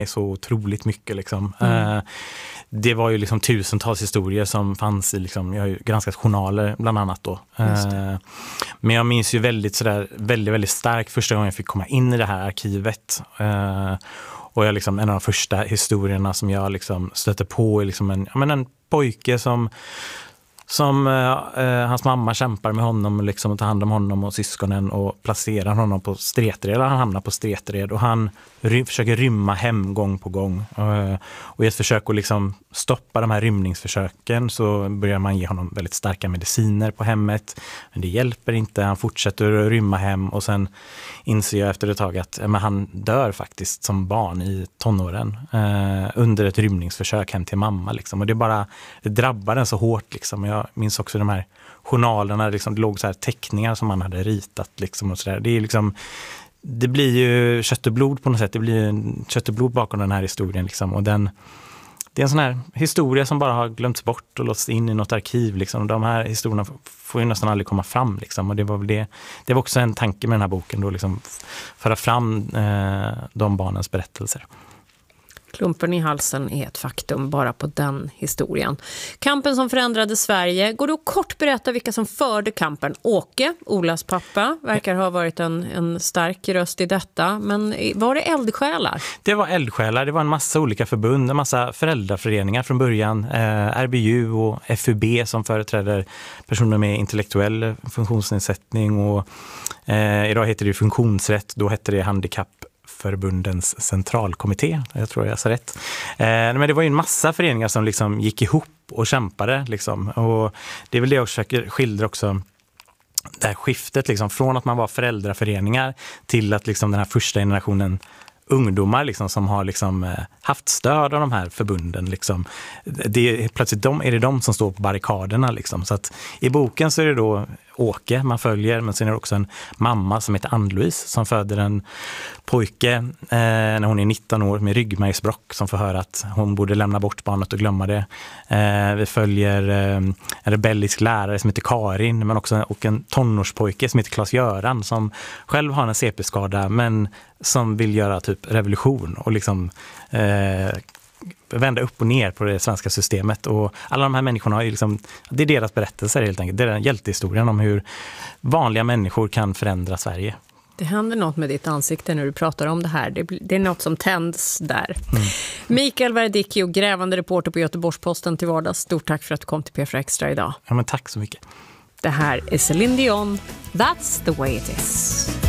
är så otroligt mycket liksom. Det var ju liksom tusentals historier som fanns i liksom, jag har ju granskat journaler bland annat då. Men jag minns ju väldigt väldigt starkt första gången jag fick komma in i det här arkivet. Och jag liksom, en av de första historierna som jag liksom stötte på är liksom en pojke som hans mamma kämpar med honom liksom, och tar hand om honom och syskonen och placerar honom på Stretred. Han hamnar på Stretred och han försöker rymma hem gång på gång. Och i ett försök att liksom stoppa de här rymningsförsöken så börjar man ge honom väldigt starka mediciner på hemmet. Men det hjälper inte, han fortsätter att rymma hem och sen inser jag efter ett tag att han dör faktiskt som barn i tonåren under ett rymningsförsök hem till mamma. Liksom. Och det drabbar den så hårt. Liksom. Jag minns också de här journalerna, liksom, det låg så här teckningar som man hade ritat. Liksom, och så där. Det är liksom, det blir ju kött och blod på något sätt. Det blir ju kött och blod bakom den här historien. Liksom. Och det är en sån här historia som bara har glömts bort och låsts in i något arkiv. Liksom. De här historierna får ju nästan aldrig komma fram. Liksom. Och det var också en tanke med den här boken. Då, liksom, föra fram de barnens berättelser. Klumpen i halsen är ett faktum bara på den historien. Kampen som förändrade Sverige. Går du att kort berätta vilka som förde kampen? Åke, Olas pappa, verkar ha varit en stark röst i detta. Men var det eldsjälar? Det var eldsjälar. Det var en massa olika förbund, en massa föräldraföreningar från början. RBU och FUB som företräder personer med intellektuell funktionsnedsättning. Och idag heter det funktionsrätt, då hette det Handikappförbundens centralkommitté. Jag tror jag sa rätt. Men det var ju en massa föreningar som liksom gick ihop och kämpade. Liksom. Och det är väl det jag försöker skildra också. Det här skiftet liksom, från att man var föräldraföreningar till att liksom, den här första generationen ungdomar liksom, som har liksom, haft stöd av de här förbunden. Liksom. Plötsligt är det de som står på barrikaderna. Liksom. Så att i boken så är det då Åke man följer, men sen är det också en mamma som heter Ann-Louise som föder en pojke när hon är 19 år med ryggmärgsbråck som får höra att hon borde lämna bort barnet och glömma det. Vi följer en rebellisk lärare som heter Karin, men också en tonårspojke som heter Claes-Göran som själv har en CP-skada men som vill göra typ revolution och liksom vända upp och ner på det svenska systemet. Och alla de här människorna har ju liksom, det är deras berättelser helt enkelt. Det är den hjältehistorien om hur vanliga människor kan förändra Sverige. Det händer något med ditt ansikte när du pratar om det här. Det är något som tänds där. Mikael Verdicchio, grävande reporter på Göteborgs-Posten till vardags. Stort tack för att du kom till P4 Extra idag. Ja, men tack så mycket. Det här är Céline Dion. That's the way it is.